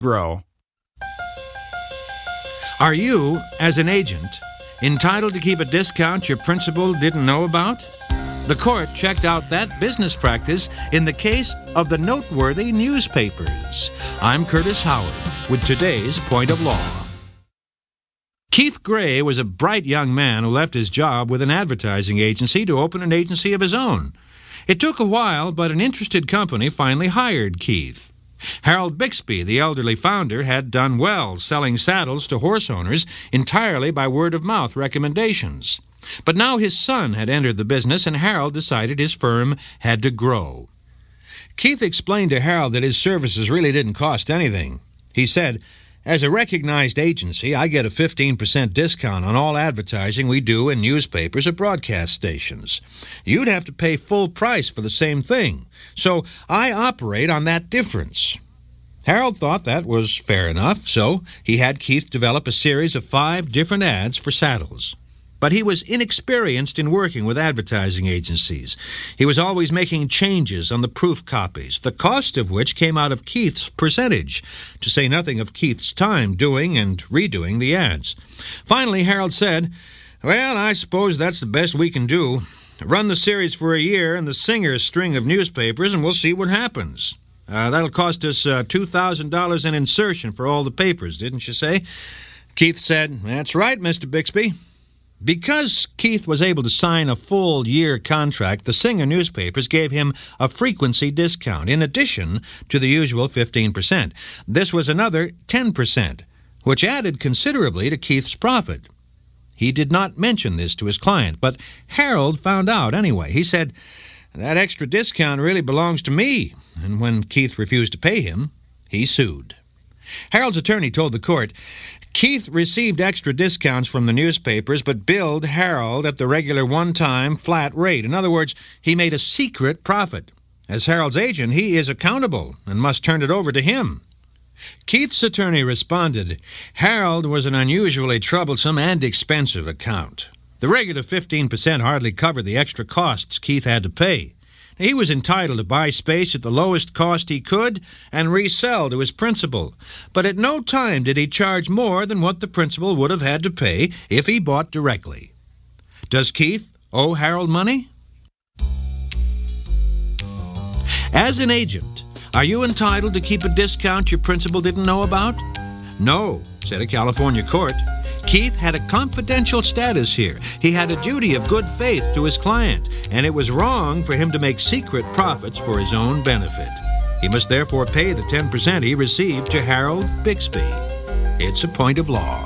grow. Are you, as an agent, entitled to keep a discount your principal didn't know about? The court checked out that business practice in the case of the noteworthy newspapers. I'm Curtis Howard with today's Point of Law. Keith Gray was a bright young man who left his job with an advertising agency to open an agency of his own. It took a while, but an interested company finally hired Keith. Harold Bixby, the elderly founder, had done well selling saddles to horse owners entirely by word-of-mouth recommendations. But now his son had entered the business, and Harold decided his firm had to grow. Keith explained to Harold that his services really didn't cost anything. He said, "As a recognized agency, I get a 15% discount on all advertising we do in newspapers or broadcast stations. You'd have to pay full price for the same thing, so I operate on that difference." Harold thought that was fair enough, so he had Keith develop a series of 5 different ads for saddles. But he was inexperienced in working with advertising agencies. He was always making changes on the proof copies, the cost of which came out of Keith's percentage, to say nothing of Keith's time doing and redoing the ads. Finally, Harold said, "Well, I suppose that's the best we can do. Run the series for a year and the Singer's string of newspapers, and we'll see what happens. That'll cost us $2,000 in insertion for all the papers, didn't you say?" Keith said, "That's right, Mr. Bixby." Because Keith was able to sign a full-year contract, the Singer newspapers gave him a frequency discount in addition to the usual 15%. This was another 10%, which added considerably to Keith's profit. He did not mention this to his client, but Harold found out anyway. He said, "That extra discount really belongs to me," and when Keith refused to pay him, he sued. Harold's attorney told the court, "Keith received extra discounts from the newspapers, but billed Harold at the regular one-time flat rate. In other words, he made a secret profit. As Harold's agent, he is accountable and must turn it over to him." Keith's attorney responded, "Harold was an unusually troublesome and expensive account. The regular 15% hardly covered the extra costs Keith had to pay. He was entitled to buy space at the lowest cost he could and resell to his principal, but at no time did he charge more than what the principal would have had to pay if he bought directly. Does Keith owe Harold money?" As an agent, are you entitled to keep a discount your principal didn't know about? No, said a California court. Keith had a confidential status here. He had a duty of good faith to his client, and it was wrong for him to make secret profits for his own benefit. He must therefore pay the 10% he received to Harold Bixby. It's a point of law.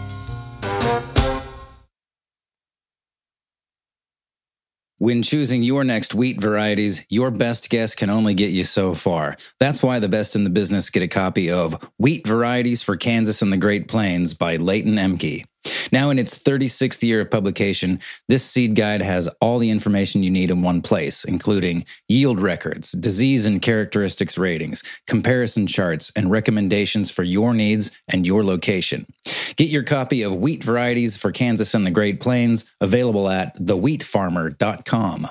When choosing your next wheat varieties, your best guess can only get you so far. That's why the best in the business get a copy of Wheat Varieties for Kansas and the Great Plains by Leighton Emke. Now in its 36th year of publication, this seed guide has all the information you need in one place, including yield records, disease and characteristics ratings, comparison charts, and recommendations for your needs and your location. Get your copy of Wheat Varieties for Kansas and the Great Plains, available at thewheatfarmer.com.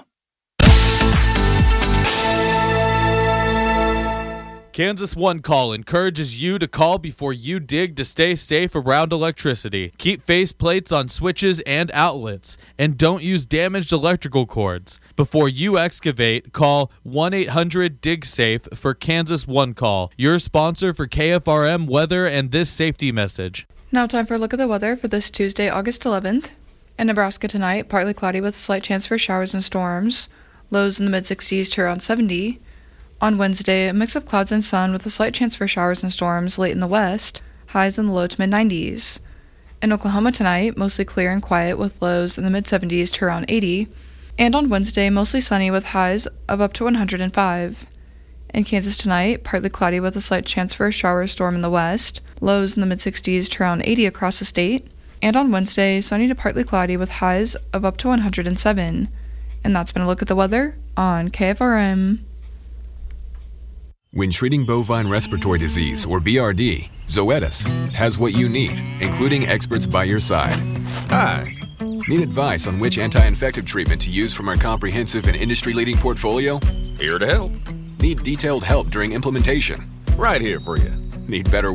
Kansas One Call encourages you to call before you dig to stay safe around electricity. Keep face plates on switches and outlets, and don't use damaged electrical cords. Before you excavate, call 1-800-DIG-SAFE for Kansas One Call, your sponsor for KFRM weather and this safety message. Now time for a look at the weather for this Tuesday, August 11th. In Nebraska tonight, partly cloudy with a slight chance for showers and storms. Lows in the mid-60s to around 70. On Wednesday, a mix of clouds and sun with a slight chance for showers and storms late in the west, highs in the low to mid-90s. In Oklahoma tonight, mostly clear and quiet with lows in the mid-70s to around 80. And on Wednesday, mostly sunny with highs of up to 105. In Kansas tonight, partly cloudy with a slight chance for a shower or storm in the west, lows in the mid-60s to around 80 across the state. And on Wednesday, sunny to partly cloudy with highs of up to 107. And that's been a look at the weather on KFRM. When treating bovine respiratory disease, or BRD, Zoetis has what you need, including experts by your side. Hi. Need advice on which anti-infective treatment to use from our comprehensive and industry-leading portfolio? Here to help. Need detailed help during implementation? Right here for you. Need better